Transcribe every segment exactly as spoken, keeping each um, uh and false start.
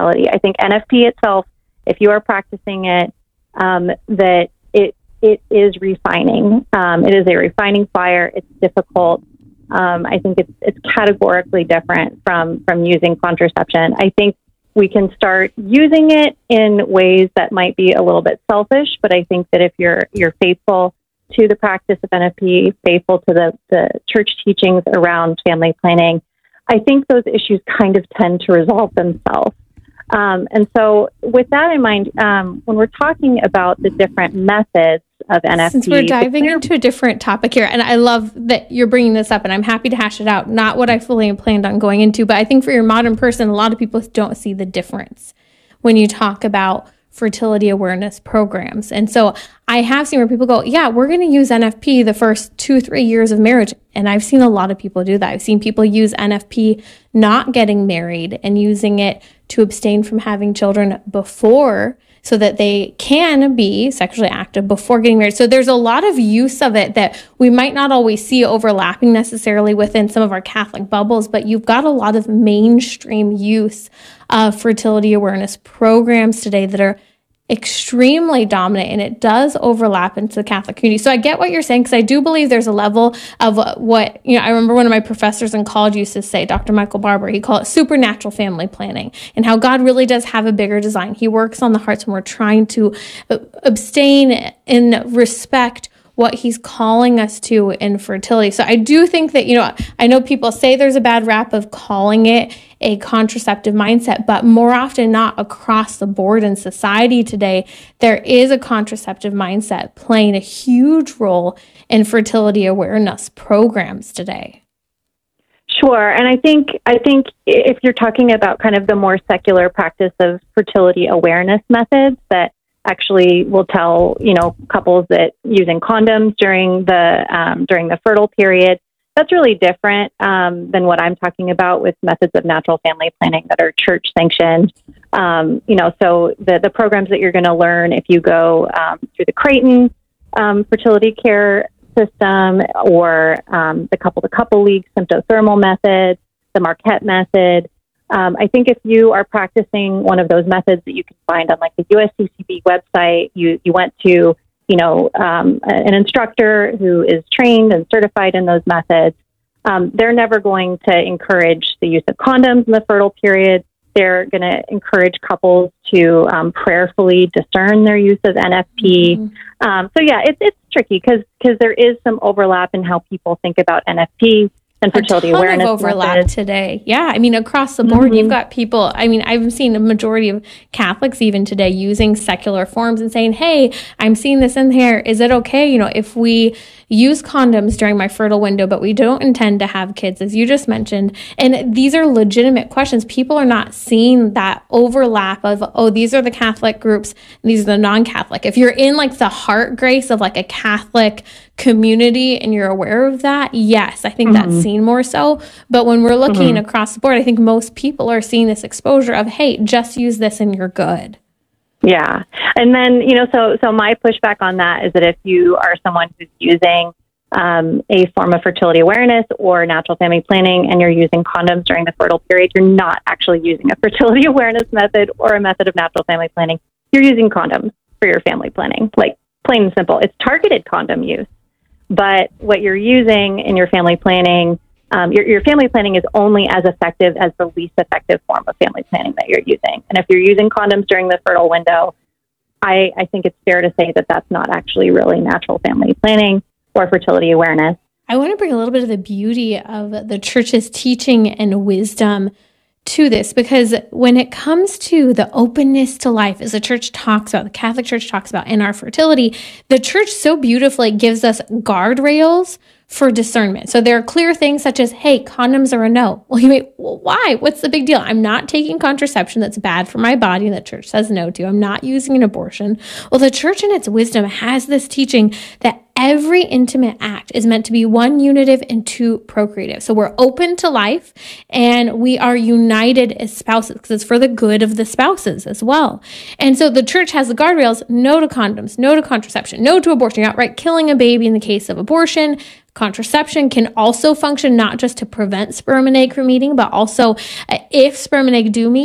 sexuality. I think N F P itself, if you are practicing it, um, that it it is refining. Um, it is a refining fire. It's difficult. Um, I think it's it's categorically different from from using contraception. I think we can start using it in ways that might be a little bit selfish, but I think that if you're you're faithful to the practice of N F P, faithful to the, the church teachings around family planning, I think those issues kind of tend to resolve themselves. Um, and so with that in mind, um, when we're talking about the different methods of N F P. Since we're diving into a different topic here, and I love that you're bringing this up, and I'm happy to hash it out. Not what I fully planned on going into, but I think for your modern person, a lot of people don't see the difference when you talk about fertility awareness programs. And so I have seen where people go, yeah, we're going to use N F P the first two, three years of marriage. And I've seen a lot of people do that. I've seen people use N F P not getting married and using it to abstain from having children before, so that they can be sexually active before getting married. So there's a lot of use of it that we might not always see overlapping necessarily within some of our Catholic bubbles, but you've got a lot of mainstream use of fertility awareness programs today that are extremely dominant, and it does overlap into the Catholic community. So I get what you're saying, because I do believe there's a level of what, you know, I remember one of my professors in college used to say, Doctor Michael Barber, he called it supernatural family planning, and how God really does have a bigger design. He works on the hearts when we're trying to abstain and respect what he's calling us to in fertility. So I do think that, you know, I know people say there's a bad rap of calling it a contraceptive mindset, but more often not across the board in society today, there is a contraceptive mindset playing a huge role in fertility awareness programs today. Sure. And I think I think if you're talking about kind of the more secular practice of fertility awareness methods that actually will tell, you know, couples that using condoms during the um, during the fertile period, that's really different um, than what I'm talking about with methods of natural family planning that are church sanctioned. Um, you know, so the the programs that you're going to learn if you go um, through the Creighton um, fertility care system, or um, the couple to couple league symptothermal method, the Marquette method. Um, I think if you are practicing one of those methods that you can find on like the U S C C B website, you, you went to, you know, um, an instructor who is trained and certified in those methods, um, they're never going to encourage the use of condoms in the fertile period. They're going to encourage couples to um, prayerfully discern their use of N F P. Mm-hmm. Um, so yeah, it's, it's tricky because, because there is some overlap in how people think about N F P and fertility a ton awareness of overlap methods today. Yeah, I mean, across the board, mm-hmm. you've got people, I mean, I've seen a majority of Catholics even today using secular forms and saying, hey, I'm seeing this in here. Is it okay, you know, if we use condoms during my fertile window, but we don't intend to have kids, as you just mentioned? And these are legitimate questions. People are not seeing that overlap of, oh, these are the Catholic groups, these are the non-Catholic. If you're in like the heart grace of like a Catholic community and you're aware of that, yes, I think mm-hmm. that's seen more so. But when we're looking mm-hmm. across the board, I think most people are seeing this exposure of, hey, just use this and you're good. Yeah. And then, you know, so so my pushback on that is that if you are someone who's using um, a form of fertility awareness or natural family planning and you're using condoms during the fertile period, you're not actually using a fertility awareness method or a method of natural family planning. You're using condoms for your family planning, like plain and simple. It's targeted condom use. But what you're using in your family planning, um, your, your family planning is only as effective as the least effective form of family planning that you're using. And if you're using condoms during the fertile window, I, I think it's fair to say that that's not actually really natural family planning or fertility awareness. I want to bring a little bit of the beauty of the church's teaching and wisdom to this, because when it comes to the openness to life, as the church talks about, the Catholic Church talks about in our fertility, the church so beautifully gives us guardrails for discernment. So there are clear things such as, hey, condoms are a no. Well, you may, well, why? What's the big deal? I'm not taking contraception that's bad for my body and the church says no to. I'm not using an abortion. Well, the church in its wisdom has this teaching that every intimate act is meant to be one, unitive, and two, procreative. So we're open to life and we are united as spouses because it's for the good of the spouses as well. And so the church has the guardrails: no to condoms, no to contraception, no to abortion. You're outright killing a baby in the case of abortion. Contraception can also function not just to prevent sperm and egg from meeting, but also uh, if sperm and egg do meet,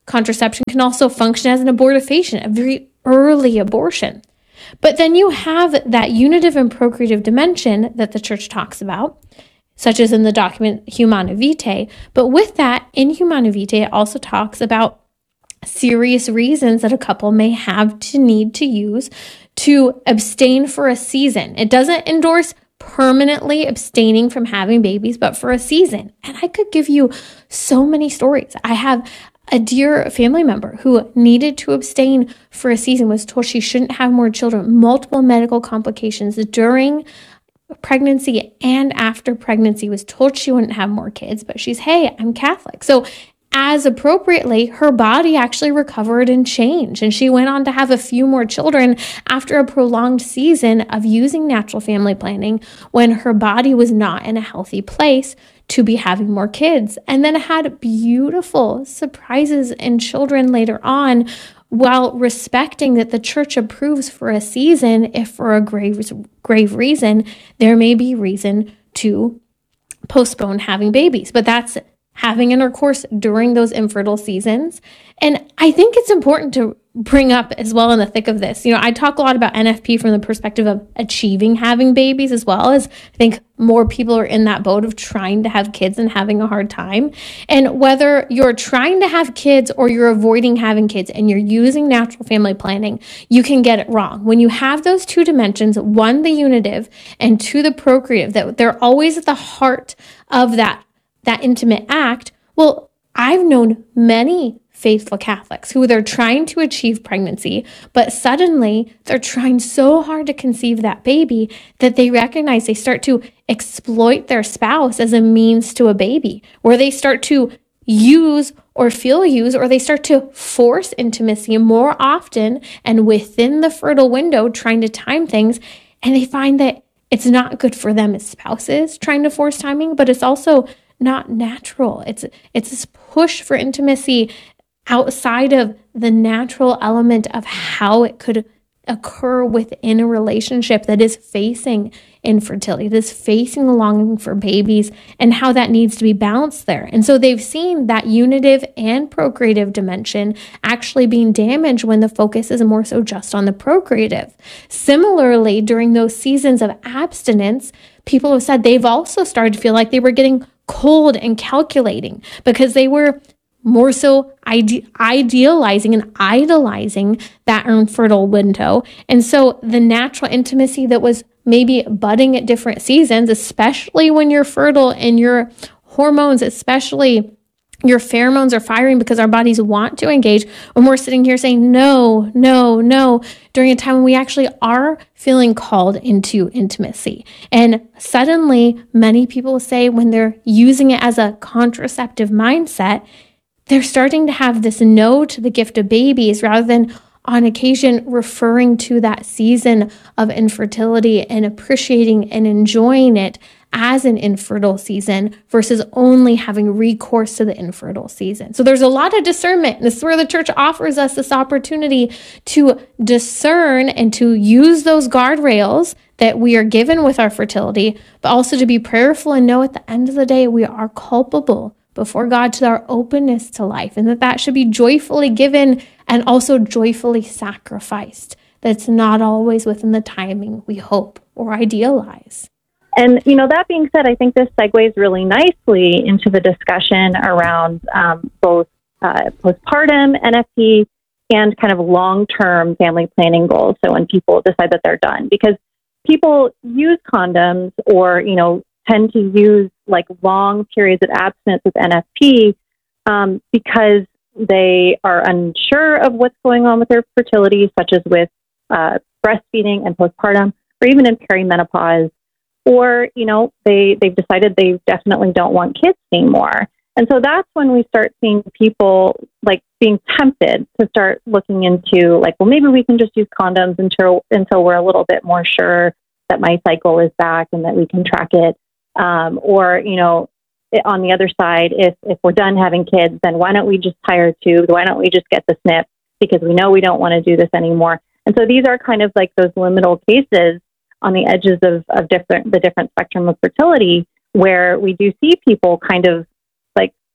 contraception can also function as an abortifacient, a very early abortion. But then you have that unitive and procreative dimension that the church talks about, such as in the document Humanae Vitae. But with that, in Humanae Vitae, it also talks about serious reasons that a couple may have to need to use to abstain for a season. It doesn't endorse permanently abstaining from having babies, but for a season. And I could give you so many stories. I have a dear family member who needed to abstain for a season, was told she shouldn't have more children, multiple medical complications during pregnancy and after pregnancy, was told she wouldn't have more kids, but she's, hey, I'm Catholic. So as appropriately, her body actually recovered and changed. And she went on to have a few more children after a prolonged season of using natural family planning when her body was not in a healthy place to be having more kids, and then had beautiful surprises in children later on, while respecting that the church approves for a season. If for a grave, grave reason, there may be reason to postpone having babies, but that's having intercourse during those infertile seasons. And I think it's important to bring up as well in the thick of this. You know, I talk a lot about N F P from the perspective of achieving having babies, as well as I think more people are in that boat of trying to have kids and having a hard time. And whether you're trying to have kids or you're avoiding having kids and you're using natural family planning, you can get it wrong. When you have those two dimensions, one, the unitive, and two, the procreative, that they're always at the heart of that that intimate act. Well, I've known many faithful Catholics who they're trying to achieve pregnancy, but suddenly they're trying so hard to conceive that baby that they recognize they start to exploit their spouse as a means to a baby, where they start to use or feel used, or they start to force intimacy more often and within the fertile window, trying to time things. And they find that it's not good for them as spouses trying to force timing, but it's also not natural. It's it's this push for intimacy outside of the natural element of how it could occur within a relationship that is facing infertility, that is facing the longing for babies, and how that needs to be balanced there. And so they've seen that unitive and procreative dimension actually being damaged when the focus is more so just on the procreative. Similarly, during those seasons of abstinence, people have said they've also started to feel like they were getting cold and calculating because they were more so ide- idealizing and idolizing that infertile window. And so the natural intimacy that was maybe budding at different seasons, especially when you're fertile and your hormones, especially your pheromones, are firing because our bodies want to engage, when we're sitting here saying no, no, no, during a time when we actually are feeling called into intimacy. And suddenly, many people say when they're using it as a contraceptive mindset, they're starting to have this no to the gift of babies rather than on occasion referring to that season of infertility and appreciating and enjoying it as an infertile season versus only having recourse to the infertile season. So there's a lot of discernment. This is where the church offers us this opportunity to discern and to use those guardrails that we are given with our fertility, but also to be prayerful and know at the end of the day, we are culpable before God to our openness to life, and that that should be joyfully given and also joyfully sacrificed. That's not always within the timing we hope or idealize. And, you know, that being said, I think this segues really nicely into the discussion around um, both uh, postpartum N F P and kind of long-term family planning goals. So when people decide that they're done, because people use condoms or, you know, tend to use like long periods of abstinence with N F P um, because they are unsure of what's going on with their fertility, such as with uh, breastfeeding and postpartum, or even in perimenopause, or, you know, they, they've decided they definitely don't want kids anymore. And so that's when we start seeing people like being tempted to start looking into like, well, maybe we can just use condoms until, until we're a little bit more sure that my cycle is back and that we can track it. Um, or, you know, on the other side, if, if we're done having kids, then why don't we just tie our tubes? Why don't we just get the snip? Because we know we don't want to do this anymore. And so these are kind of like those liminal cases on the edges of, of different, the different spectrum of fertility, where we do see people kind of like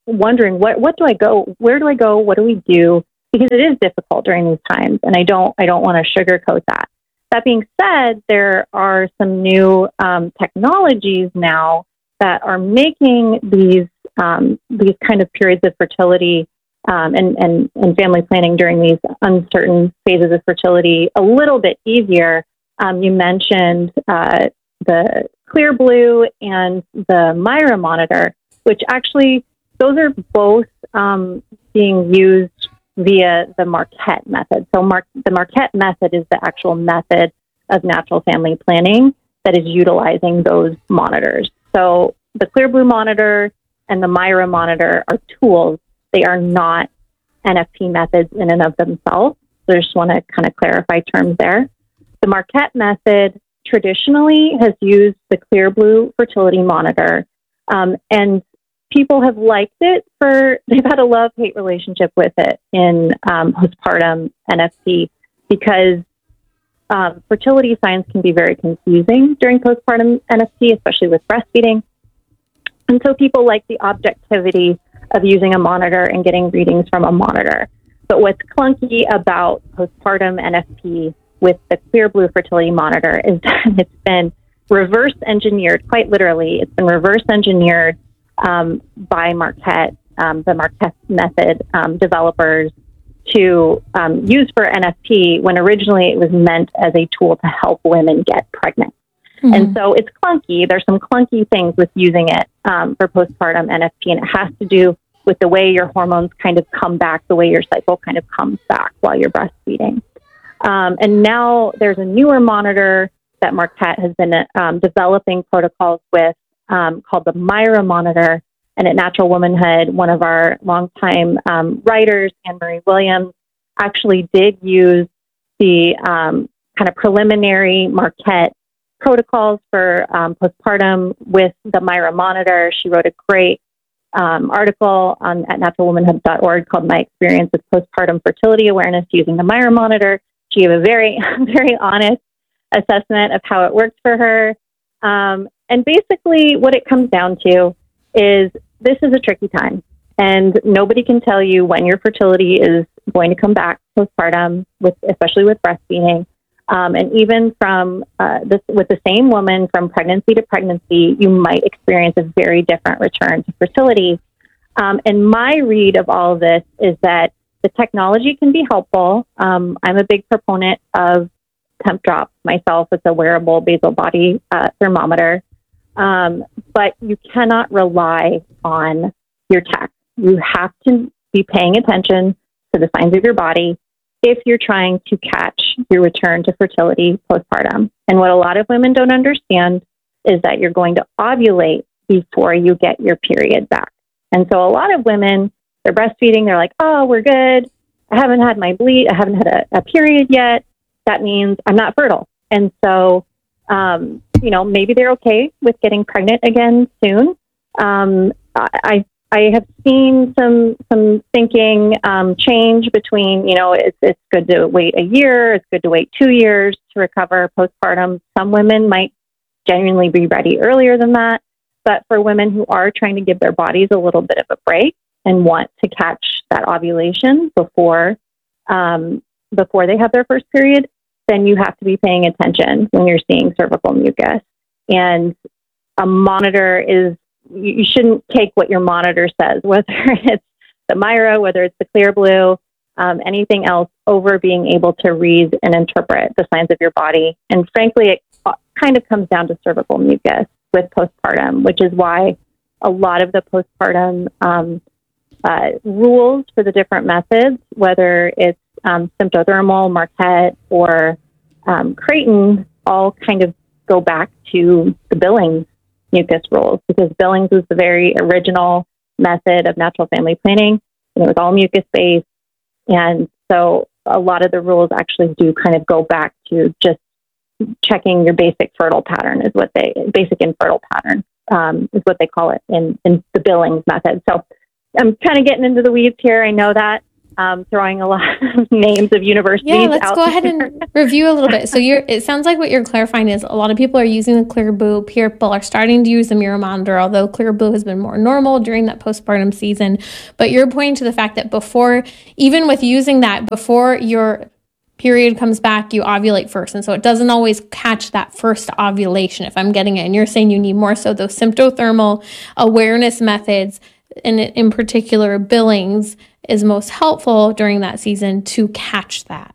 wondering, what, what do I go, where do I go? What do we do? Because it is difficult during these times. And I don't, I don't want to sugarcoat that. That being said, there are some new um, technologies now that are making these um, these kind of periods of fertility um, and, and, and family planning during these uncertain phases of fertility a little bit easier. Um, you mentioned uh, the Clearblue and the Myra monitor, which actually, those are both um, being used via the Marquette method. So Mar- the Marquette method is the actual method of natural family planning that is utilizing those monitors. So the Clearblue monitor and the Myra monitor are tools. They are not N F P methods in and of themselves. So I just want to kind of clarify terms there. The Marquette method traditionally has used the Clearblue fertility monitor, um, and people have liked it for, they've had a love-hate relationship with it in um, postpartum N F P because um, fertility signs can be very confusing during postpartum N F P, especially with breastfeeding. And so people like the objectivity of using a monitor and getting readings from a monitor. But what's clunky about postpartum N F P with the Clearblue fertility monitor is that it's been reverse engineered, quite literally, it's been reverse engineered um, by Marquette, um, the Marquette method um, developers to um, use for N F P when originally it was meant as a tool to help women get pregnant. Mm-hmm. And so it's clunky. There's some clunky things with using it um, for postpartum N F P, and it has to do with the way your hormones kind of come back, the way your cycle kind of comes back while you're breastfeeding. Um, and now there's a newer monitor that Marquette has been um, developing protocols with um, called the Myra monitor. And at Natural Womanhood, one of our longtime um, writers, Anne-Marie Williams, actually did use the um, kind of preliminary Marquette protocols for um, postpartum with the Myra monitor. She wrote a great um, article on at natural womanhood dot org called My Experience with Postpartum Fertility Awareness Using the Myra Monitor. She gave a very, very honest assessment of how it worked for her. Um, and basically what it comes down to is this is a tricky time, and nobody can tell you when your fertility is going to come back postpartum, with especially with breastfeeding. Um, and even from uh, this, with the same woman from pregnancy to pregnancy, you might experience a very different return to fertility. Um, and my read of all of this is that the technology can be helpful. Um, I'm a big proponent of Temp Drops myself. It's a wearable basal body uh, thermometer. Um, but you cannot rely on your tech. You have to be paying attention to the signs of your body if you're trying to catch your return to fertility postpartum. And what a lot of women don't understand is that you're going to ovulate before you get your period back. And so a lot of women, they're breastfeeding, they're like, oh, we're good. I haven't had my bleed. I haven't had a, a period yet. That means I'm not fertile. And so, um, you know, maybe they're okay with getting pregnant again soon. Um, I, I have seen some some thinking um, change between, you know, it's, it's good to wait a year, it's good to wait two years to recover postpartum. Some women might genuinely be ready earlier than that. But for women who are trying to give their bodies a little bit of a break and want to catch that ovulation before um, before they have their first period, then you have to be paying attention when you're seeing cervical mucus. And a monitor is, you shouldn't take what your monitor says, whether it's the Myra, whether it's the Clearblue, um, anything else, over being able to read and interpret the signs of your body. And frankly, it kind of comes down to cervical mucus with postpartum, which is why a lot of the postpartum um, uh, rules for the different methods, whether it's um, Symptothermal, Marquette, or um, Creighton, all kind of go back to the Billings mucus rules, because Billings was the very original method of natural family planning, and it was all mucus based. And so a lot of the rules actually do kind of go back to just checking your basic fertile pattern, is what they, basic infertile pattern um, is what they call it in, in the Billings method. So I'm kind of getting into the weeds here. I know that. um, throwing a lot of names of universities Yeah, let's out go ahead there. and review a little bit. So you're, it sounds like what you're clarifying is a lot of people are using the Clearblue. People are starting to use the Mirror Monitor, although Clearblue has been more normal during that postpartum season. But you're pointing to the fact that before, even with using that, before your period comes back, you ovulate first. And so it doesn't always catch that first ovulation, if I'm getting it. And you're saying you need more so those symptothermal awareness methods, and in particular Billings, is most helpful during that season to catch that.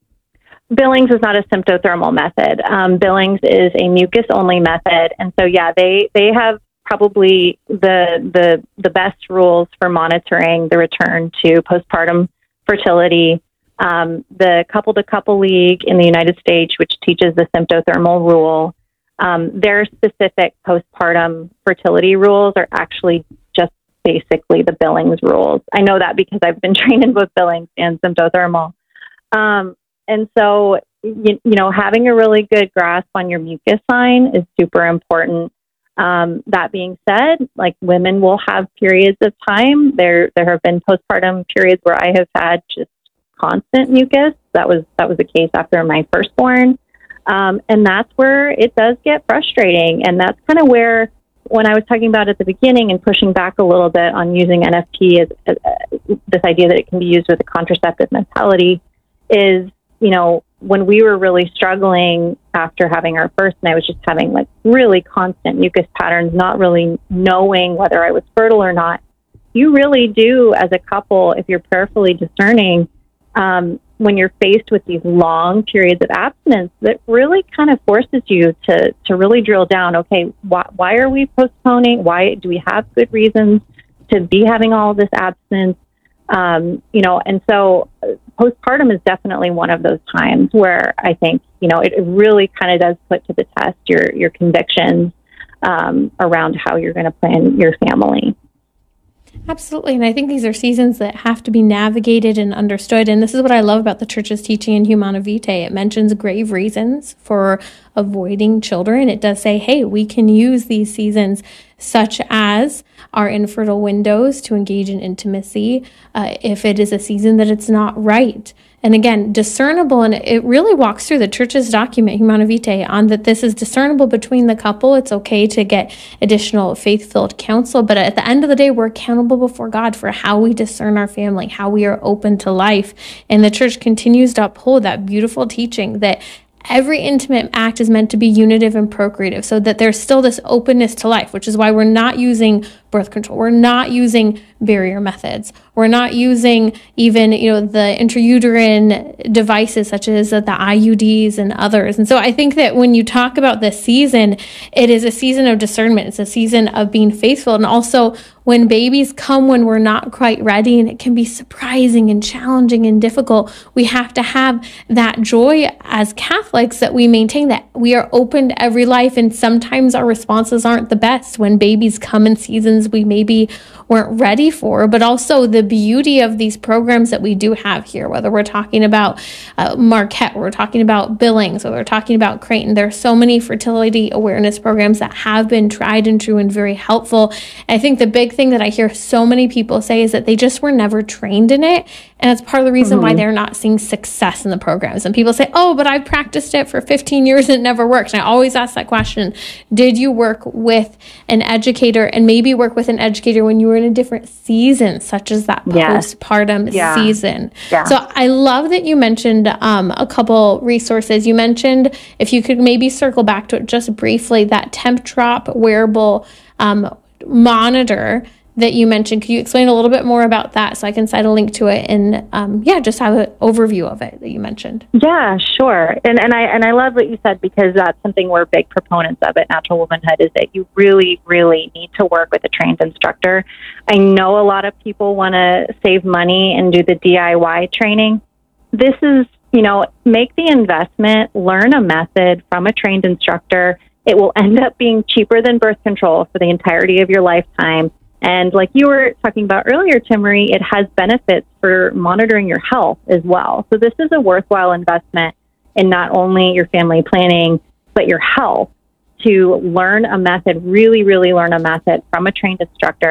Billings is not a symptothermal method. Um, Billings is a mucus-only method. And so, yeah, they, they have probably the, the, the best rules for monitoring the return to postpartum fertility. Um, the Couple to Couple League in the United States, which teaches the symptothermal rule, um, their specific postpartum fertility rules are actually just basically the Billings rules. I know that because I've been trained in both Billings and symptothermal. Um, and so, you, you know, having a really good grasp on your mucus sign is super important. Um, that being said, like, women will have periods of time. There, there have been postpartum periods where I have had just constant mucus. That was that was the case after my firstborn, um, and that's where it does get frustrating. And that's kind of where, when I was talking about at the beginning and pushing back a little bit on using N F P as, as uh, this idea that it can be used with a contraceptive mentality, is, you know, when we were really struggling after having our first, and I was just having like really constant mucus patterns, not really knowing whether I was fertile or not. You really do, as a couple, if you're prayerfully discerning, Um, when you're faced with these long periods of abstinence, that really kind of forces you to, to really drill down, okay, why, why are we postponing? Why do we have good reasons to be having all of this abstinence? Um, you know, and so postpartum is definitely one of those times where I think, you know, it, it really kind of does put to the test your, your convictions um, around how you're going to plan your family. Absolutely. And I think these are seasons that have to be navigated and understood. And this is what I love about the church's teaching in Humana Vitae. It mentions grave reasons for avoiding children. It does say, hey, we can use these seasons such as our infertile windows to engage in intimacy uh, if it is a season that it's not right. And again, discernible, and it really walks through the church's document, Humana Vitae, on that this is discernible between the couple. It's okay to get additional faith-filled counsel, but at the end of the day, we're accountable before God for how we discern our family, how we are open to life. And the church continues to uphold that beautiful teaching that every intimate act is meant to be unitive and procreative, so that there's still this openness to life, which is why we're not using birth control. We're not using barrier methods. We're not using even, you know, the intrauterine devices such as the I U Ds and others. And so I think that when you talk about this season, it is a season of discernment. It's a season of being faithful. And also when babies come when we're not quite ready, and it can be surprising and challenging and difficult, we have to have that joy as Catholics that we maintain that we are open to every life. And sometimes our responses aren't the best when babies come in seasons we maybe weren't ready for, but also the beauty of these programs that we do have here, whether we're talking about uh, Marquette, we're talking about Billings, or we're talking about Creighton. There are so many fertility awareness programs that have been tried and true and very helpful. And I think the big thing that I hear so many people say is that they just were never trained in it. And that's part of the reason mm-hmm. why they're not seeing success in the programs. And people say, oh, but I've practiced it for fifteen years and it never works. And I always ask that question, did you work with an educator, and maybe work with an educator when you were in a different season, such as that yes. postpartum yeah. season? Yeah. So I love that you mentioned um, a couple resources. You mentioned, if you could maybe circle back to it just briefly, that Temptrop wearable um, monitor that you mentioned. Could you explain a little bit more about that so I can cite a link to it and um, yeah, just have an overview of it that you mentioned? Yeah, sure. And and I and I love what you said, because that's something we're big proponents of at Natural Womanhood, is that you really, really need to work with a trained instructor. I know a lot of people want to save money and do the D I Y training. This is, you know, make the investment, learn a method from a trained instructor. It will end up being cheaper than birth control for the entirety of your lifetime. And like you were talking about earlier, Timmerie, it has benefits for monitoring your health as well. So this is a worthwhile investment in not only your family planning, but your health, to learn a method, really, really learn a method from a trained instructor.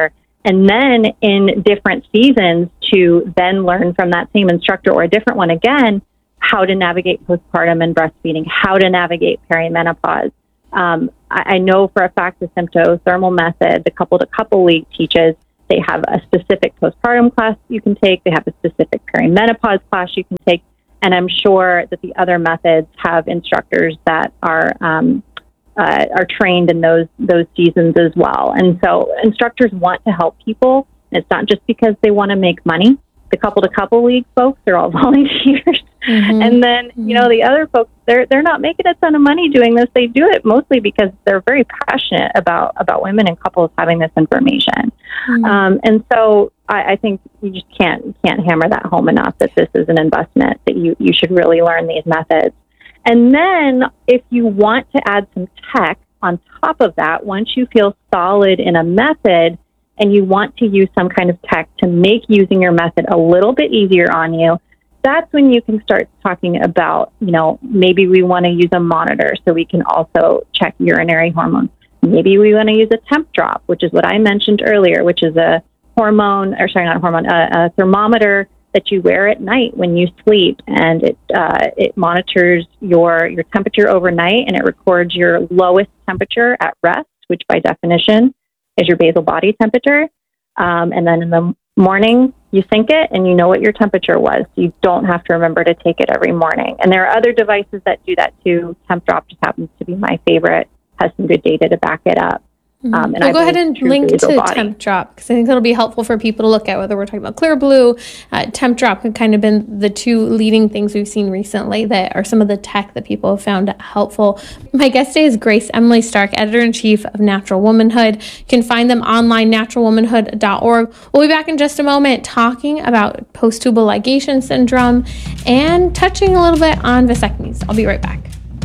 And then in different seasons to then learn from that same instructor or a different one again, how to navigate postpartum and breastfeeding, how to navigate perimenopause. Um, I, I know for a fact the symptothermal method, the couple to couple league teaches, they have a specific postpartum class you can take. They have a specific perimenopause class you can take. And I'm sure that the other methods have instructors that are um, uh, are trained in those those seasons as well. And so instructors want to help people. And it's not just because they want to make money. The couple to couple league folks are all volunteers. Mm-hmm. And then, you know, the other folks, they're they're not making a ton of money doing this. They do it mostly because they're very passionate about, about women and couples having this information. Mm-hmm. Um, and so I, I think you just can't can't hammer that home enough that this is an investment, that you, you should really learn these methods. And then if you want to add some tech on top of that, once you feel solid in a method and you want to use some kind of tech to make using your method a little bit easier on you, that's when you can start talking about, you know, maybe we want to use a monitor so we can also check urinary hormones. Maybe we want to use a temp drop, which is what I mentioned earlier, which is a hormone, or sorry, not a hormone, a, a thermometer that you wear at night when you sleep, and it uh, it monitors your, your temperature overnight, and it records your lowest temperature at rest, which by definition is your basal body temperature. Um, and then in the morning, you sync it and you know what your temperature was. You don't have to remember to take it every morning. And there are other devices that do that too. Temp Drop just happens to be my favorite, has some good data to back it up. Um, and we'll go ahead and link to body. Temp Drop, because I think that'll be helpful for people to look at, whether we're talking about Clearblue. Uh, Temp Drop have kind of been the two leading things we've seen recently that are some of the tech that people have found helpful. My guest today is Grace Emily Stark, Editor-in-Chief of Natural Womanhood. You can find them online, natural womanhood dot org. We'll be back in just a moment talking about post-tubal ligation syndrome and touching a little bit on vasectomies. I'll be right back.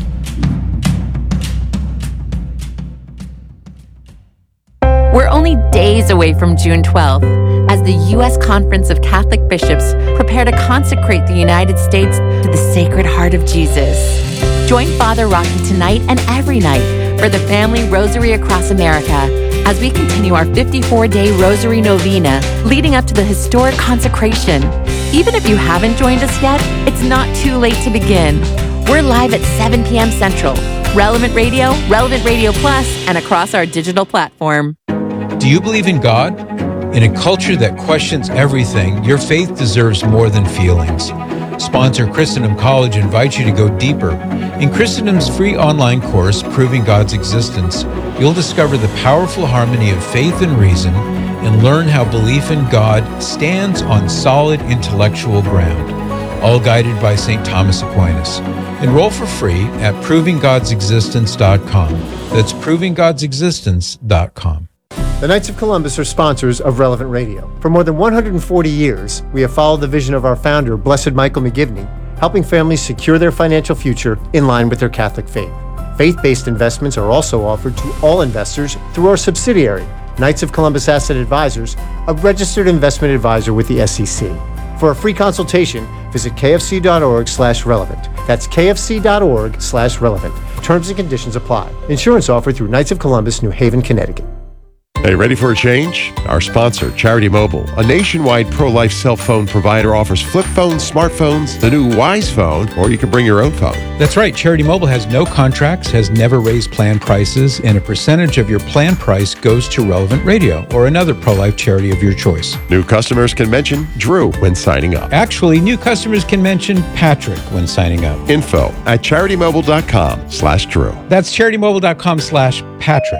We're only days away from June twelfth as the U S Conference of Catholic Bishops prepare to consecrate the United States to the Sacred Heart of Jesus. Join Father Rocky tonight and every night for the Family Rosary Across America as we continue our fifty-four day Rosary Novena leading up to the historic consecration. Even if you haven't joined us yet, it's not too late to begin. We're live at seven p.m. Central, Relevant Radio, Relevant Radio Plus, and across our digital platform. Do you believe in God? In a culture that questions everything, your faith deserves more than feelings. Sponsor Christendom College invites you to go deeper. In Christendom's free online course, Proving God's Existence, you'll discover the powerful harmony of faith and reason and learn how belief in God stands on solid intellectual ground, all guided by Saint Thomas Aquinas. Enroll for free at proving gods existence dot com. That's proving gods existence dot com. The Knights of Columbus are sponsors of Relevant Radio. For more than one hundred forty years, we have followed the vision of our founder, Blessed Michael McGivney, helping families secure their financial future in line with their Catholic faith. Faith-based investments are also offered to all investors through our subsidiary, Knights of Columbus Asset Advisors, a registered investment advisor with the S E C. For a free consultation, visit kfc.org slash relevant. That's kfc.org slash relevant. Terms and conditions apply. Insurance offered through Knights of Columbus, New Haven, Connecticut. Hey, ready for a change? Our sponsor, Charity Mobile, a nationwide pro-life cell phone provider, offers flip phones, smartphones, the new Wise Phone, or you can bring your own phone. That's right. Charity Mobile has no contracts, has never raised plan prices, and a percentage of your plan price goes to Relevant Radio or another pro-life charity of your choice. New customers can mention Drew when signing up. Actually, new customers can mention Patrick when signing up. Info at charitymobile.com slash Drew. That's charitymobile.com slash Patrick.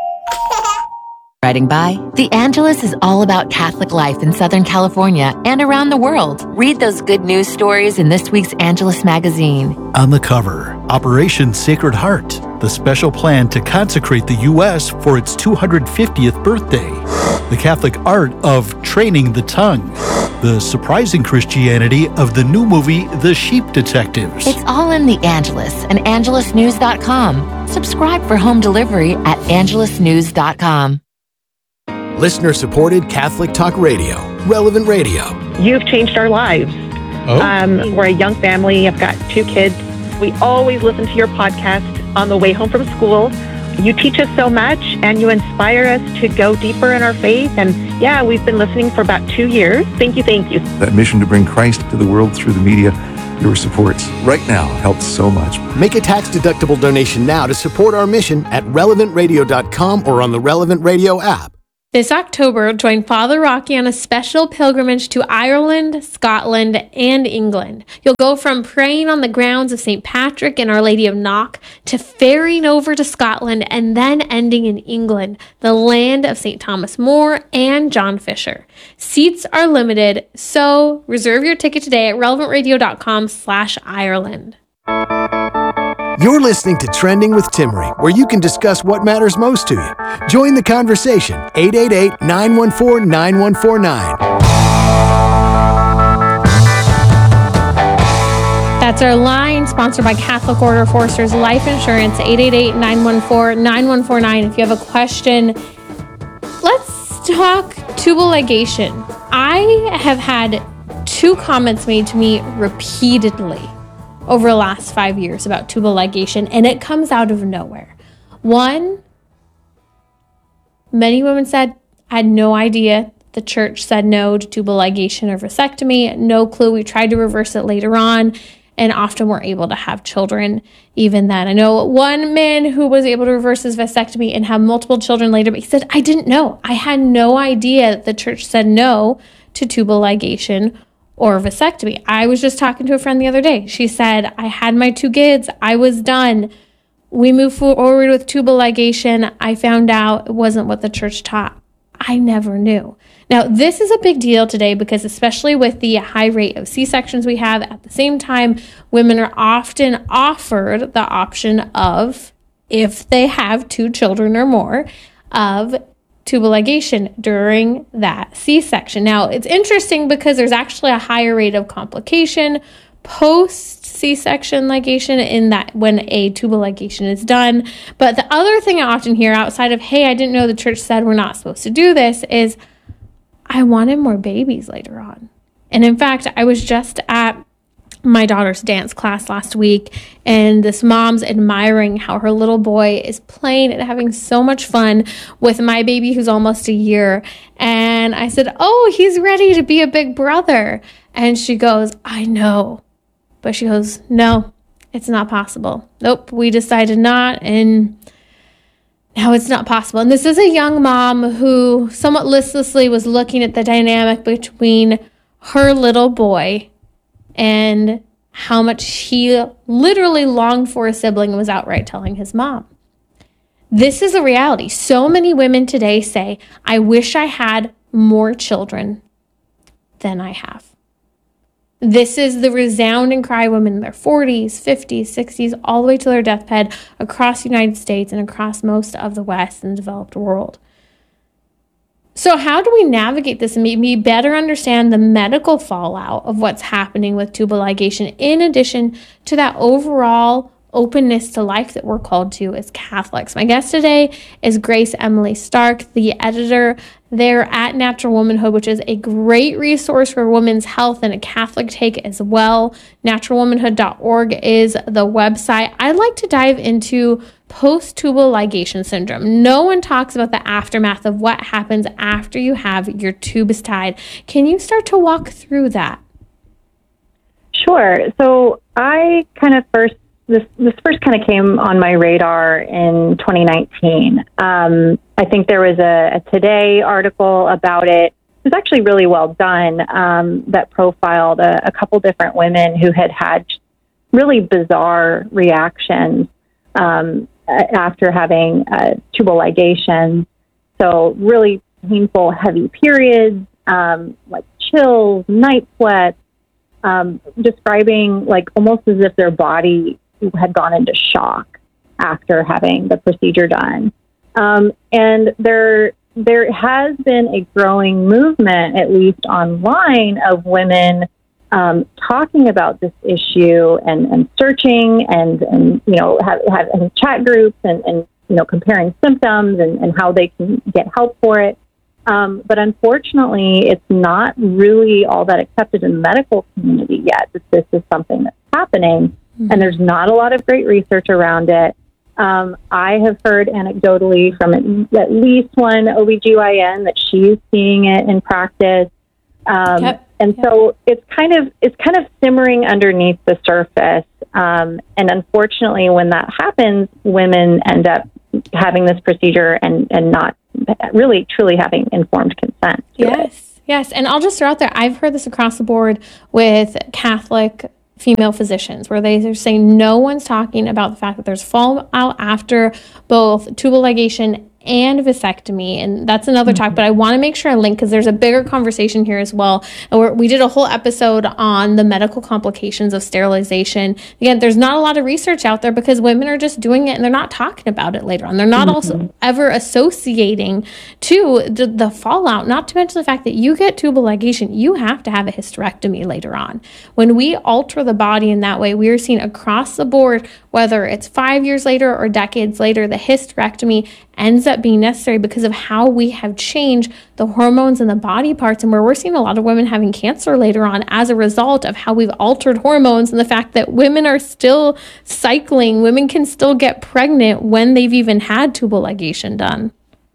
Writing by The Angelus is all about Catholic life in Southern California and around the world. Read those good news stories in this week's Angelus magazine. On the cover, Operation Sacred Heart, the special plan to consecrate the U S for its two hundred fiftieth birthday. The Catholic art of training the tongue. The surprising Christianity of the new movie, The Sheep Detectives. It's all in The Angelus and angelus news dot com. Subscribe for home delivery at angelus news dot com. Listener-supported Catholic Talk Radio, Relevant Radio. You've changed our lives. Oh. Um, we're a young family. I've got two kids. We always listen to your podcast on the way home from school You teach us so much and you inspire us to go deeper in our faith. And yeah, we've been listening for about two years. Thank you, thank you. That mission to bring Christ to the world through the media, your support right now helps so much. Make a tax-deductible donation now to support our mission at relevant radio dot com or on the Relevant Radio app. This October, join Father Rocky on a special pilgrimage to Ireland, Scotland, and England. You'll go from praying on the grounds of Saint Patrick and Our Lady of Knock to ferrying over to Scotland and then ending in England, the land of Saint Thomas More and John Fisher. Seats are limited, so reserve your ticket today at relevant radio dot com slash Ireland. You're listening to Trending with Timmerie, where you can discuss what matters most to you. Join the conversation, eight eight eight, nine one four, nine one four nine. That's our line, sponsored by Catholic Order Forsters Life Insurance, eight eight eight, nine one four, nine one four nine. If you have a question, let's talk tubal ligation. I have had two comments made to me repeatedly over the last five years about tubal ligation, and it comes out of nowhere. One, many women said, I had no idea the church said no to tubal ligation or vasectomy. No clue. We tried to reverse it later on, and often were able to have children even then. I know one man who was able to reverse his vasectomy and have multiple children later, but he said, I didn't know. I had no idea that the church said no to tubal ligation or vasectomy. I was just talking to a friend the other day. She said, I had my two kids. I was done. We moved forward with tubal ligation. I found out it wasn't what the church taught. I never knew. Now, this is a big deal today because especially with the high rate of C-sections we have, at the same time, women are often offered the option of, if they have two children or more, of tubal ligation during that C-section. Now, it's interesting because there's actually a higher rate of complication post C-section ligation in that when a tubal ligation is done. But the other thing I often hear outside of, hey, I didn't know the church said we're not supposed to do this, is I wanted more babies later on. And in fact, I was just at my daughter's dance class last week, and this mom's admiring how her little boy is playing and having so much fun with my baby who's almost a year. And I said, oh, he's ready to be a big brother. And she goes, I know. But she goes, no, it's not possible. Nope, we decided not, and now it's not possible. And this is a young mom who somewhat listlessly was looking at the dynamic between her little boy and how much he literally longed for a sibling and was outright telling his mom. This is a reality. So many women today say, I wish I had more children than I have. This is the resounding cry of women in their forties, fifties, sixties, all the way to their deathbed across the United States and across most of the West and the developed world. So how do we navigate this and maybe better understand the medical fallout of what's happening with tubal ligation, in addition to that overall openness to life that we're called to as Catholics? My guest today is Grace Emily Stark, the editor there at Natural Womanhood, which is a great resource for women's health and a Catholic take as well. natural womanhood dot org is the website. I'd like to dive into post-tubal ligation syndrome. No one talks about the aftermath of what happens after you have your tubes tied. Can you start to walk through that? Sure. So I kind of first This this first kind of came on my radar in twenty nineteen. Um, I think there was a, a Today article about it. It was actually really well done, um, that profiled a, a couple different women who had had really bizarre reactions um, after having uh, tubal ligation. So really painful, heavy periods, um, like chills, night sweats, um, describing like almost as if their body had gone into shock after having the procedure done. Um, and there there has been a growing movement, at least online, of women um, talking about this issue and, and searching and, and you know, have, having chat groups and, and, you know, comparing symptoms and, and how they can get help for it. Um, but unfortunately, it's not really all that accepted in the medical community yet that this is something that's happening. Mm-hmm. And there's not a lot of great research around it. Um, I have heard anecdotally from at, at least one O B G Y N that she's seeing it in practice. Um, Yep. and Yep. so it's kind of it's kind of simmering underneath the surface. Um, and unfortunately, when that happens, women end up having this procedure and, and not really truly having informed consent to it. Yes, yes. And I'll just throw out there, I've heard this across the board with Catholic female physicians, where they are saying no one's talking about the fact that there's fallout after both tubal ligation and vasectomy. And that's another mm-hmm. talk, but I want to make sure I link because there's a bigger conversation here as well. And we're, we did a whole episode on the medical complications of sterilization. Again, there's not a lot of research out there because women are just doing it and they're not talking about it later on. They're not mm-hmm. also ever associating to the, the fallout, not to mention the fact that you get tubal ligation, you have to have a hysterectomy later on. When we alter the body in that way, we are seeing across the board, whether it's five years later or decades later, the hysterectomy ends up being necessary because of how we have changed the hormones and the body parts, and where we're seeing a lot of women having cancer later on as a result of how we've altered hormones and the fact that women are still cycling. Women can still get pregnant when they've even had tubal ligation done.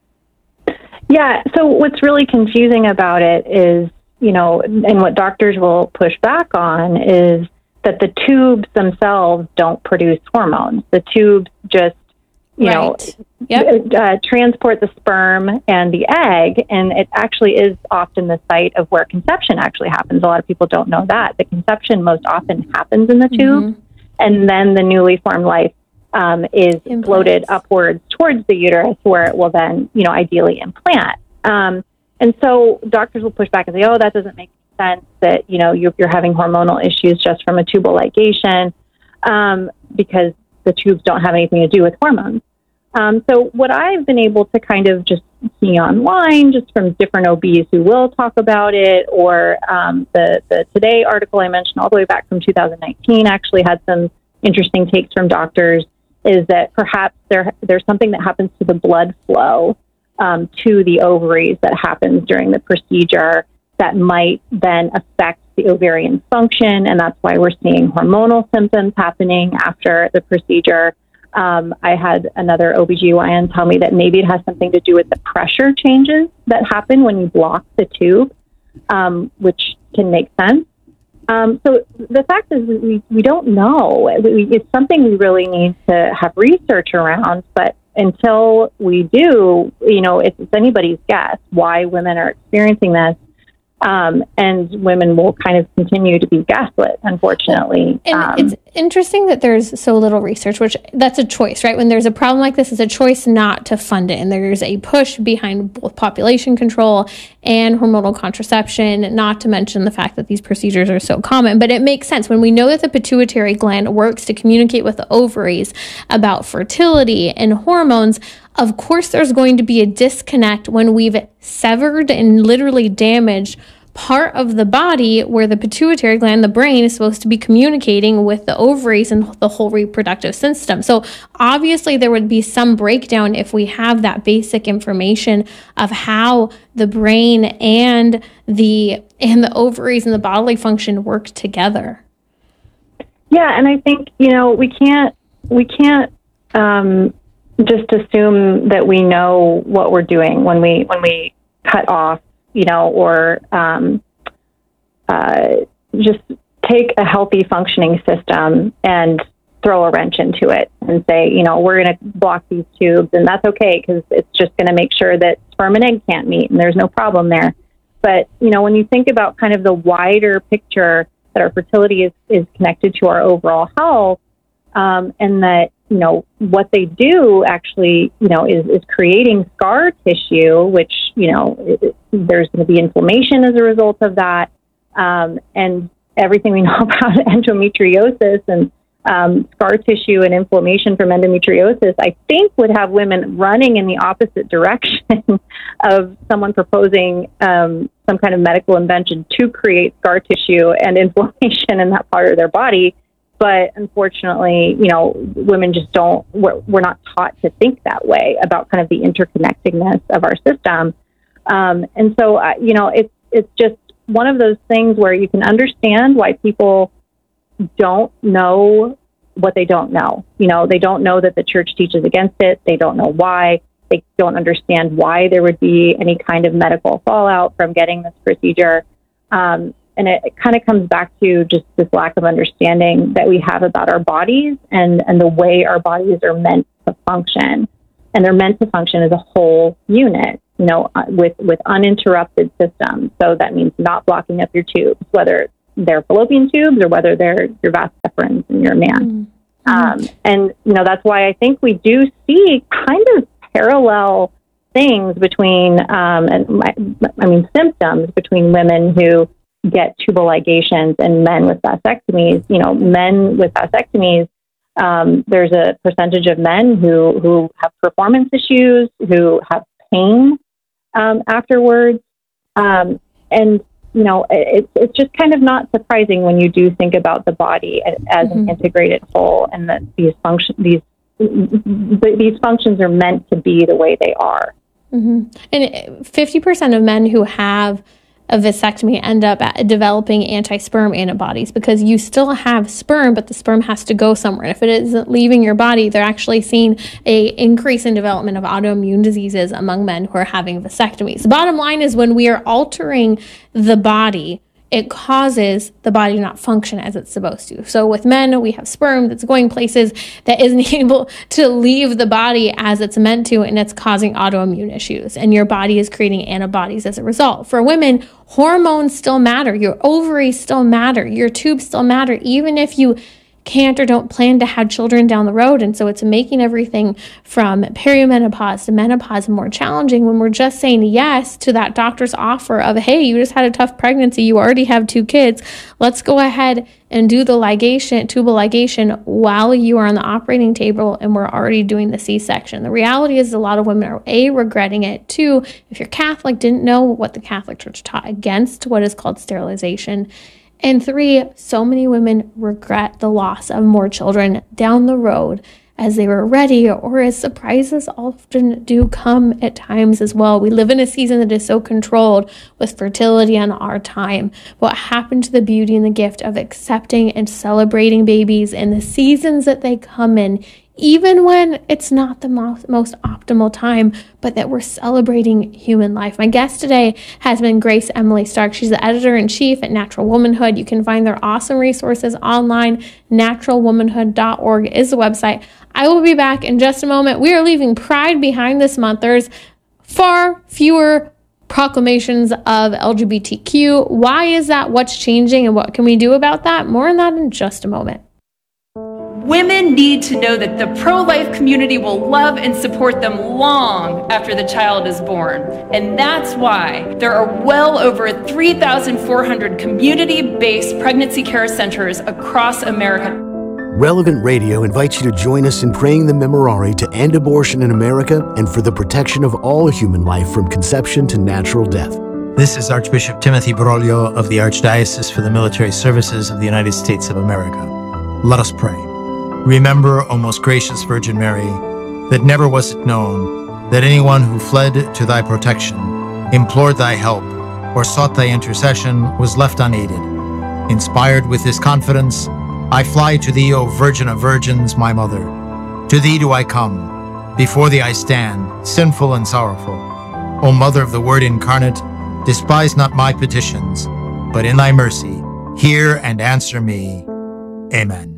Yeah, so what's really confusing about it is, you know, and what doctors will push back on is that the tubes themselves don't produce hormones. The tubes just you right. know, yep. uh, transport the sperm and the egg, and it actually is often the site of where conception actually happens. A lot of people don't know that. The conception most often happens in the tube, mm-hmm. and then the newly formed life um, is Implants. floated upwards towards the uterus, where it will then, you know, ideally implant. Um, and so doctors will push back and say, oh, that doesn't make sense that, you know, you're, you're having hormonal issues just from a tubal ligation, um, because the tubes don't have anything to do with hormones. Um, so what I've been able to kind of just see online, just from different O Bs who will talk about it, or um, the, the Today article I mentioned all the way back from two thousand nineteen actually had some interesting takes from doctors, is that perhaps there there's something that happens to the blood flow um, to the ovaries that happens during the procedure that might then affect the ovarian function, and that's why we're seeing hormonal symptoms happening after the procedure. Um, I had another O B G Y N tell me that maybe it has something to do with the pressure changes that happen when you block the tube, um, which can make sense. Um, so the fact is we, we don't know. We, it's something we really need to have research around, but until we do, you know, it's, it's anybody's guess why women are experiencing this. Um, and women will kind of continue to be gaslit, unfortunately. And um, it's interesting that there's so little research, which that's a choice, right? When there's a problem like this, it's a choice not to fund it. And there's a push behind both population control and hormonal contraception, not to mention the fact that these procedures are so common. But it makes sense when we know that the pituitary gland works to communicate with the ovaries about fertility and hormones. Of course, there's going to be a disconnect when we've severed and literally damaged part of the body where the pituitary gland, the brain, is supposed to be communicating with the ovaries and the whole reproductive system. So obviously there would be some breakdown if we have that basic information of how the brain and the and the ovaries and the bodily function work together. Yeah, and I think, you know, we can't we can't um, just assume that we know what we're doing when we when we cut off, you know, or um, uh, just take a healthy functioning system and throw a wrench into it and say, you know, we're going to block these tubes, and that's okay because it's just going to make sure that sperm and egg can't meet, and there's no problem there. But, you know, when you think about kind of the wider picture that our fertility is, is connected to our overall health, um, and that, you know, what they do actually, you know, is, is creating scar tissue, which, you know, it, there's going to be inflammation as a result of that. Um, and everything we know about endometriosis and um, scar tissue and inflammation from endometriosis, I think would have women running in the opposite direction of someone proposing um, some kind of medical invention to create scar tissue and inflammation in that part of their body. But unfortunately, you know, women just don't, we're, we're not taught to think that way about kind of the interconnectedness of our system. Um, and so, uh, you know, it's, it's just one of those things where you can understand why people don't know what they don't know. You know, they don't know that the church teaches against it. They don't know why. They don't understand why there would be any kind of medical fallout from getting this procedure. Um, and it, it kind of comes back to just this lack of understanding that we have about our bodies and, and the way our bodies are meant to function. And they're meant to function as a whole unit, you know, uh, with, with uninterrupted systems. So that means not blocking up your tubes, whether they're fallopian tubes or whether they're your vas deferens and you're a man. Mm-hmm. Um, and, you know, that's why I think we do see kind of parallel things between, um, and my, I mean, symptoms between women who get tubal ligations and men with vasectomies. You know, men with vasectomies, um, there's a percentage of men who, who have performance issues, who have pain um, afterwards. Um, and, you know, it's it's just kind of not surprising when you do think about the body as, as mm-hmm. an integrated whole, and that these function these these functions are meant to be the way they are. Mm-hmm. And fifty percent of men who have a vasectomy end up at developing anti-sperm antibodies, because you still have sperm, but the sperm has to go somewhere. And if it isn't leaving your body, they're actually seeing a increase in development of autoimmune diseases among men who are having vasectomies. The bottom line is, when we are altering the body, it causes the body to not function as it's supposed to. So with men, we have sperm that's going places that isn't able to leave the body as it's meant to, and it's causing autoimmune issues. And your body is creating antibodies as a result. For women, hormones still matter. Your ovaries still matter. Your tubes still matter, even if you can't or don't plan to have children down the road. And so it's making everything from perimenopause to menopause more challenging when we're just saying yes to that doctor's offer of, hey, you just had a tough pregnancy, you already have two kids, let's go ahead and do the ligation, tubal ligation, while you are on the operating table and we're already doing the C-section. The reality is a lot of women are A, regretting it. Two, if you're Catholic, didn't know what the Catholic Church taught against what is called sterilization. And three, so many women regret the loss of more children down the road as they were ready, or as surprises often do come at times as well. We live in a season that is so controlled with fertility on our time. What happened to the beauty and the gift of accepting and celebrating babies and the seasons that they come in, even when it's not the most, most optimal time, but that we're celebrating human life. My guest today has been Grace Emily Stark. She's the editor-in-chief at Natural Womanhood. You can find their awesome resources online. natural womanhood dot org is the website. I will be back in just a moment. We are leaving Pride behind this month. There's far fewer proclamations of L G B T Q. Why is that? What's changing? And what can we do about that? More on that in just a moment. Women need to know that the pro-life community will love and support them long after the child is born. And that's why there are well over three thousand four hundred community-based pregnancy care centers across America. Relevant Radio invites you to join us in praying the Memorare to end abortion in America and for the protection of all human life from conception to natural death. This is Archbishop Timothy Broglio of the Archdiocese for the Military Services of the United States of America. Let us pray. Remember, O most gracious Virgin Mary, that never was it known that anyone who fled to thy protection, implored thy help, or sought thy intercession was left unaided. Inspired with this confidence, I fly to thee, O Virgin of Virgins, my Mother. To thee do I come. Before thee I stand, sinful and sorrowful. O Mother of the Word incarnate, despise not my petitions, but in thy mercy, hear and answer me. Amen.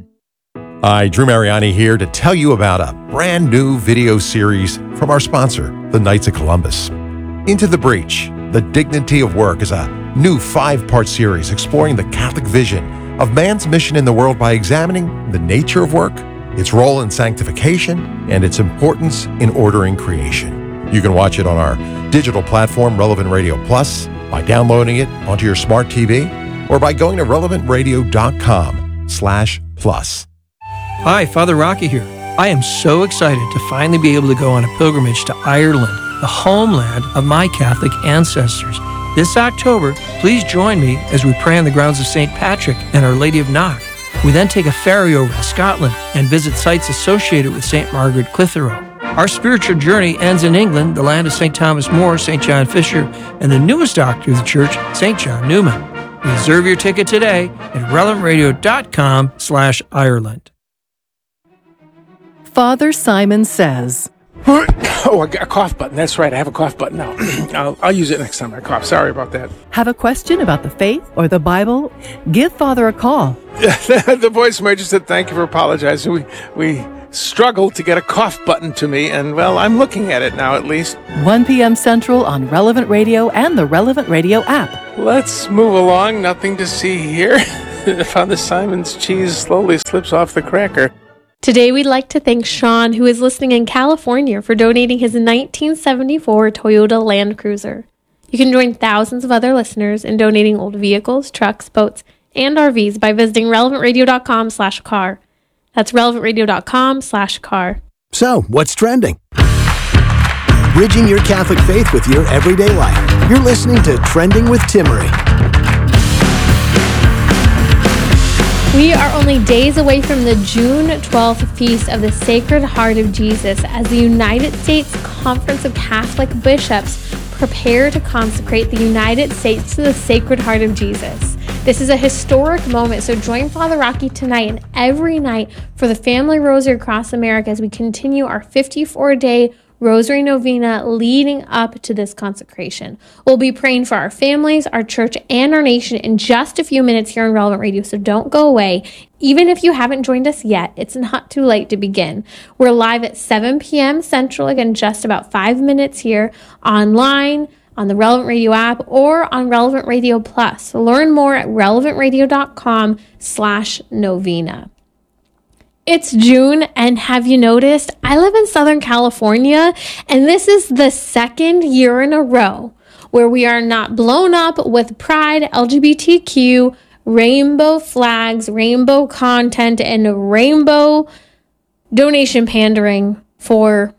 Hi, Drew Mariani here to tell you about a brand new video series from our sponsor, the Knights of Columbus. Into the Breach, The Dignity of Work is a new five-part series exploring the Catholic vision of man's mission in the world by examining the nature of work, its role in sanctification, and its importance in ordering creation. You can watch it on our digital platform, Relevant Radio Plus, by downloading it onto your smart T V, or by going to relevant radio dot com slash plus. Hi, Father Rocky here. I am so excited to finally be able to go on a pilgrimage to Ireland, the homeland of my Catholic ancestors. This October, please join me as we pray on the grounds of Saint Patrick and Our Lady of Knock. We then take a ferry over to Scotland and visit sites associated with Saint Margaret Clitheroe. Our spiritual journey ends in England, the land of Saint Thomas More, Saint John Fisher, and the newest doctor of the church, Saint John Newman. Reserve your ticket today at relevant radio dot com slash Ireland. Father Simon Says. Oh, I got a cough button. That's right. I have a cough button now. I'll, I'll use it next time I cough. Sorry about that. Have a question about the faith or the Bible? Give Father a call. The voicemail just said, thank you for apologizing. We, we struggled to get a cough button to me, and, well, I'm looking at it now at least. one p.m. Central on Relevant Radio and the Relevant Radio app. Let's move along. Nothing to see here. Father Simon's cheese slowly slips off the cracker. Today, we'd like to thank Sean, who is listening in California, for donating his nineteen seventy-four Toyota Land Cruiser. You can join thousands of other listeners in donating old vehicles, trucks, boats, and R Vs by visiting relevantradio.com slash car. That's relevantradio.com slash car. So, what's trending? Bridging your Catholic faith with your everyday life. You're listening to Trending with Timmery. We are only days away from the June twelfth Feast of the Sacred Heart of Jesus as the United States Conference of Catholic Bishops prepare to consecrate the United States to the Sacred Heart of Jesus. This is a historic moment, so join Father Rocky tonight and every night for the Family Rosary across America as we continue our fifty-four day Rosary Novena leading up to this consecration. We'll be praying for our families, our church, and our nation in just a few minutes here on Relevant Radio, so don't go away. Even if you haven't joined us yet, it's not too late to begin. We're live at seven p.m. Central, again, just about five minutes here, online, on the Relevant Radio app, or on Relevant Radio Plus. Learn more at relevantradio.com slash novena. It's June, and have you noticed? I live in Southern California, and this is the second year in a row where we are not blown up with pride, L G B T Q, rainbow flags, rainbow content, and rainbow donation pandering for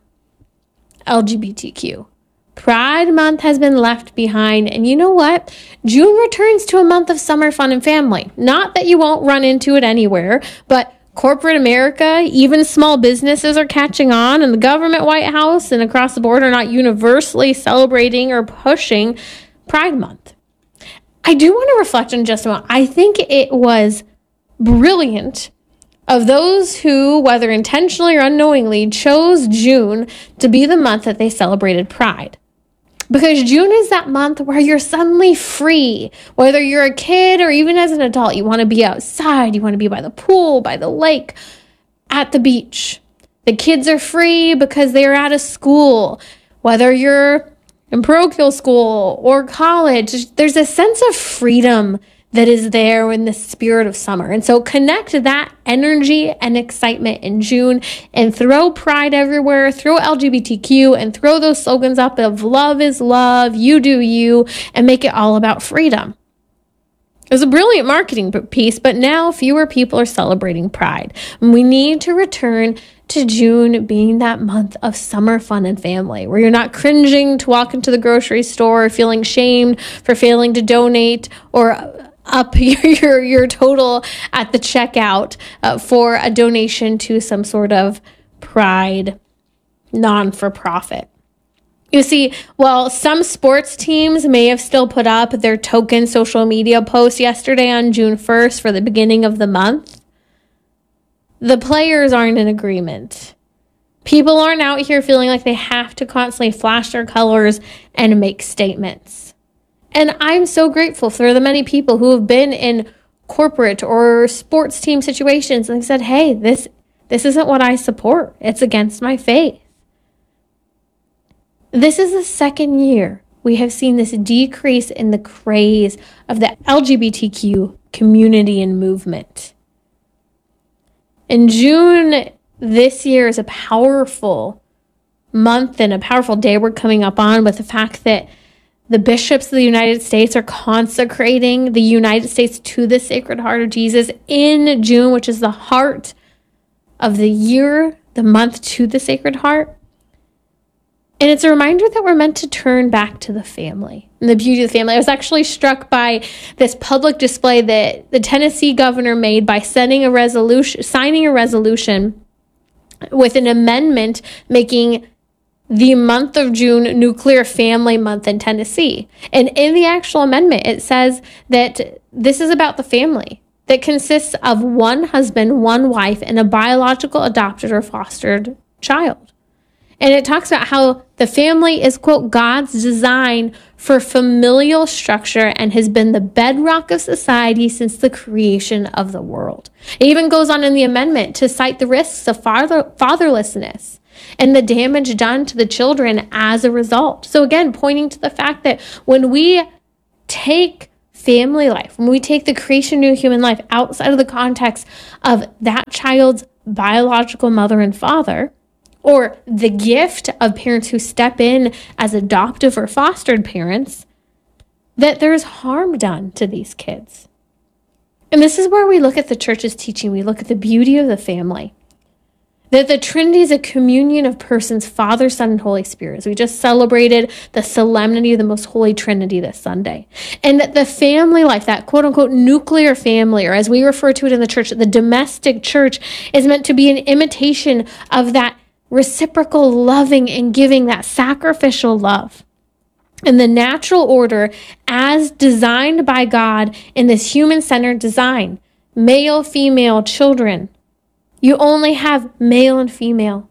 L G B T Q. Pride Month has been left behind, and you know what? June returns to a month of summer fun and family. Not that you won't run into it anywhere, but corporate America, even small businesses are catching on, and the government, White House, and across the board are not universally celebrating or pushing Pride Month. I do want to reflect on just a moment. I think it was brilliant of those who, whether intentionally or unknowingly, chose June to be the month that they celebrated Pride. Because June is that month where you're suddenly free. Whether you're a kid or even as an adult, you want to be outside, you want to be by the pool, by the lake, at the beach. The kids are free because they are out of school. Whether you're in parochial school or college, there's a sense of freedom that is there in the spirit of summer. And so connect that energy and excitement in June and throw pride everywhere, throw L G B T Q, and throw those slogans up of love is love, you do you, and make it all about freedom. It was a brilliant marketing piece, but now fewer people are celebrating Pride. And we need to return to June being that month of summer fun and family, where you're not cringing to walk into the grocery store, or feeling shamed for failing to donate, or up your, your your total at the checkout uh, for a donation to some sort of Pride non-for-profit. You see, while some sports teams may have still put up their token social media post yesterday on June first for the beginning of the month, the players aren't in agreement. People aren't out here feeling like they have to constantly flash their colors and make statements. And I'm so grateful for the many people who have been in corporate or sports team situations and said, hey, this this isn't what I support. It's against my faith. This is the second year we have seen this decrease in the craze of the L G B T Q community and movement. In June this year is a powerful month and a powerful day we're coming up on with the fact that the bishops of the United States are consecrating the United States to the Sacred Heart of Jesus in June, which is the heart of the year, the month to the Sacred Heart. And it's a reminder that we're meant to turn back to the family and the beauty of the family. I was actually struck by this public display that the Tennessee governor made by sending a resolution, signing a resolution with an amendment making the month of June Nuclear Family Month in Tennessee. And in the actual amendment, it says that this is about the family. that consists of one husband, one wife, and a biological, adopted, or fostered child. And it talks about how the family is, quote, God's design for familial structure and has been the bedrock of society since the creation of the world. It even goes on in the amendment to cite the risks of father- fatherlessness and the damage done to the children as a result. So again, pointing to the fact that when we take family life, when we take the creation of new human life outside of the context of that child's biological mother and father, or the gift of parents who step in as adoptive or fostered parents, that there's harm done to these kids. And this is where we look at the church's teaching. We look at the beauty of the family. That the Trinity is a communion of persons, Father, Son, and Holy Spirit. As we just celebrated the solemnity of the Most Holy Trinity this Sunday. And that the family life, that quote-unquote nuclear family, or as we refer to it in the church, the domestic church, is meant to be an imitation of that reciprocal loving and giving, that sacrificial love. And the natural order as designed by God in this human-centered design, male, female, children. You only have male and female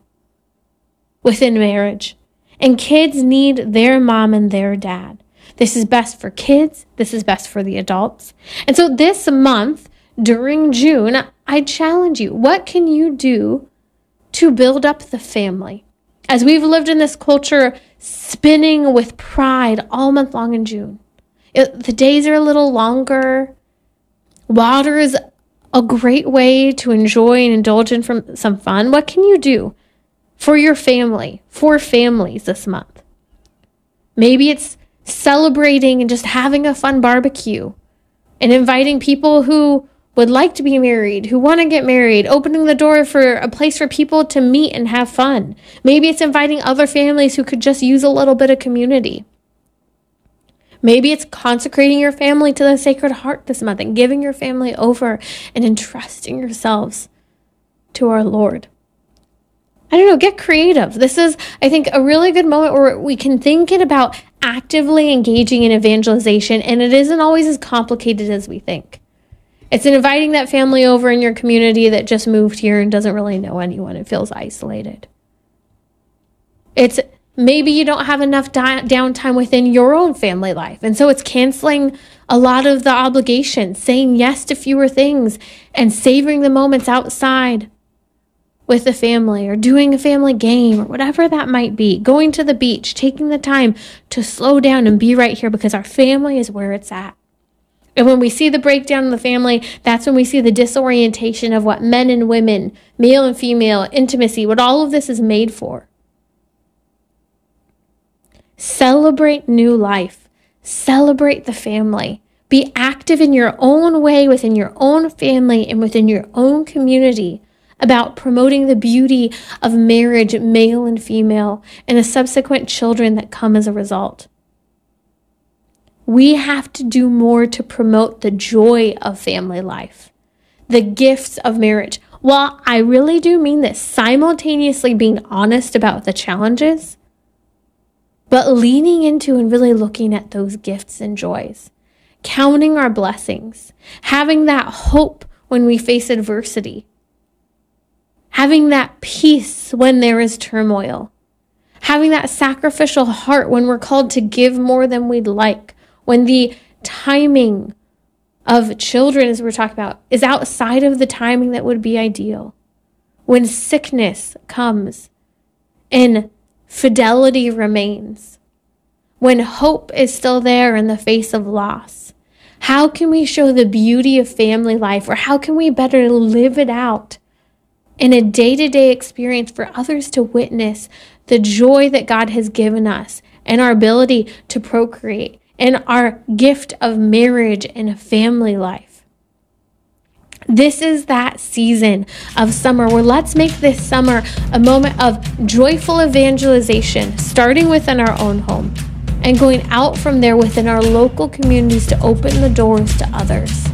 within marriage. And kids need their mom and their dad. This is best for kids. This is best for the adults. And so this month, during June, I challenge you, what can you do to build up the family? As we've lived in this culture spinning with pride all month long in June. It, the days are a little longer. Water is a great way to enjoy and indulge in from some fun. What can you do for your family, for families this month? Maybe it's celebrating and just having a fun barbecue and inviting people who would like to be married, who want to get married, opening the door for a place for people to meet and have fun. Maybe it's inviting other families who could just use a little bit of community. Maybe it's consecrating your family to the Sacred Heart this month and giving your family over and entrusting yourselves to our Lord. I don't know, get creative. This is, I think, a really good moment where we can think it about actively engaging in evangelization, and it isn't always as complicated as we think. It's inviting that family over in your community that just moved here and doesn't really know anyone and feels isolated. It's maybe you don't have enough di- downtime within your own family life. And so it's canceling a lot of the obligations, saying yes to fewer things, and savoring the moments outside with the family, or doing a family game, or whatever that might be. Going to the beach, taking the time to slow down and be right here, because our family is where it's at. And when we see the breakdown in the family, that's when we see the disorientation of what men and women, male and female, intimacy, what all of this is made for. Celebrate new life. Celebrate the family. Be active in your own way within your own family and within your own community about promoting the beauty of marriage, male and female, and the subsequent children that come as a result. We have to do more to promote the joy of family life, the gifts of marriage. While I really do mean this, simultaneously being honest about the challenges, but leaning into and really looking at those gifts and joys, counting our blessings, having that hope when we face adversity, having that peace when there is turmoil, having that sacrificial heart when we're called to give more than we'd like, when the timing of children, as we're talking about, is outside of the timing that would be ideal, when sickness comes and fidelity remains, when hope is still there in the face of loss. How can we show the beauty of family life, or how can we better live it out in a day-to-day experience for others to witness the joy that God has given us and our ability to procreate and our gift of marriage and a family life? This is that season of summer where let's make this summer a moment of joyful evangelization, starting within our own home and going out from there within our local communities to open the doors to others.